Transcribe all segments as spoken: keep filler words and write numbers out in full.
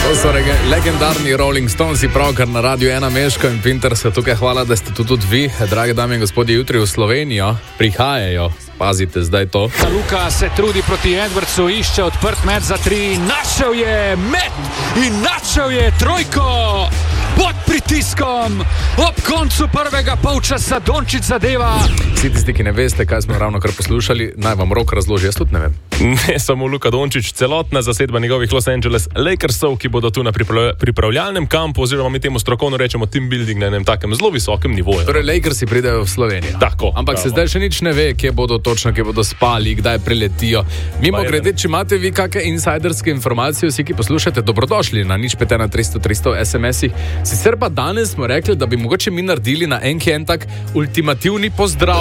To so legendarni Rolling Stonesi, pravkar na Radiu ena Meško in Pinter se tukaj. Hvala, da ste tu tudi vi, drage dame in gospodje. Jutri v Slovenijo prihajajo, pazite zdaj to. Luka se trudi proti Edwardsu, išče odprt met za tri, našel je met in našel je trojko pod pritiskom. Ob koncu prvega polčasa Dončić zadeva. Vsi tisti, ki ne veste, kaj smo ravno kar poslušali, naj vam Rok razloži, jaz tudi ne vem. Ne samo Luka Dončić, celotna zasedba njegovih Los Angeles Lakersov, ki bodo tu na pripravljalnem kampu, oziroma mi temu strokovno rečemo team building na enem takem zelo visokem nivoju. Torej, Lakersi pridejo v Slovenijo. Tako. Ampak bravo. Se zdaj še nič ne ve, kje bodo točno, kje bodo spali, kdaj priletijo. Mimo grede, če imate vi kakšne insiderske informacije, vsi, ki poslušate, dobrodošli na nič pet ena tristo tristo es em esih. Sicer pa danes smo rekli, da bi mogoče mi naredili na enki en tak ultimativni pozdrav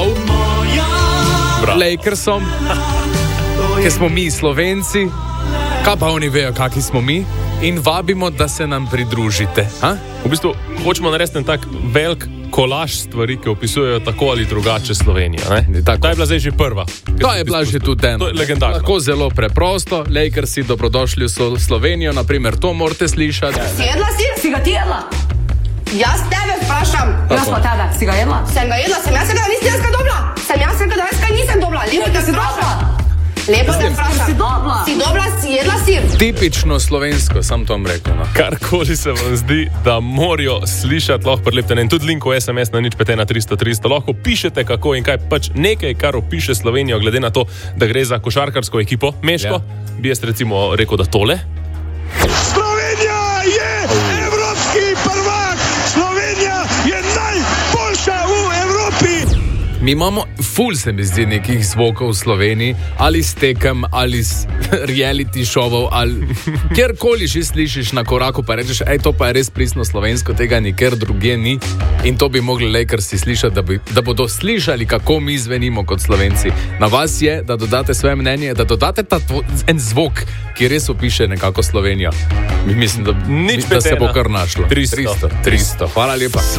Lakersom, ker smo mi Slovenci, kaj pa oni vejo, kakšni smo mi, in vabimo, da se nam pridružite. Ha? V bistvu hočemo narediti tak velik kolaž stvari, ki opisujejo tako ali drugače Slovenijo. Ta je bila zdaj že prva. To je bila že tudi ena. To je legendarno. Tako zelo preprosto. Lakersi, dobrodošli v Slovenijo, naprimer, to morate slišati. Si jedla si? Si ga ti jedla? Jaz tebe vprašam. Jaz pa tebe. Si ga jedla? Sem ga jedla, sem jaz ga nisi jaz ga dobila. Sem jaz ga danes ga nisem dobila. Lepo te si dobila. Lepo te vprašam. Si dobila? Si dobila, si jedla si? Tipično slovensko, sam to vam rekel. No. Karkoli se vam zdi, da morajo slišati, lahko prilepite in tudi link v es em es na nič pet ena tristo tristo. Lahko pišete kako in kaj, pač nekaj, kar opiše Slovenijo, glede na to, da gre za košarkarsko ekipo. Meško, ja. Bi jaz recimo rekel, da tole. Slovenija je evropski prvak! Slovenija je najboljša v Evropi! Mi imamo ful, se mi zdi, nekih zvokov v Sloveniji, ali s tekem, ali s reality šovov, ali kjerkoli že slišiš na koraku, pa rečeš, ej, to pa je res pristno slovensko, tega nikjer drugje ni, in to bi mogli Lakersi slišati, da, bi, da bodo slišali, kako mi zvenimo kot Slovenci. Na vas je, da dodate svoje mnenje, da dodate ta tvo, en zvok, ki res opiše nekako Slovenijo. Mislim, da, Nič da se bo petena. kar našlo. tristo. tristo. tristo. Hvala lepa.